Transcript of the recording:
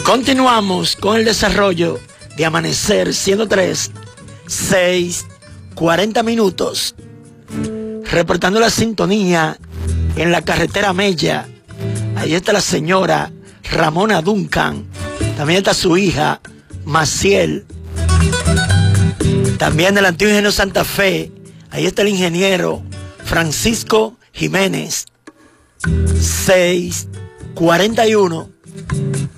Continuamos con el desarrollo de Amanecer 103, 6:40 minutos. Reportando la sintonía en la carretera Mella. Ahí está la señora Ramona Duncan. También está su hija Maciel. También del antiguo ingenio Santa Fe. Ahí está el ingeniero Francisco Jiménez. 6:41.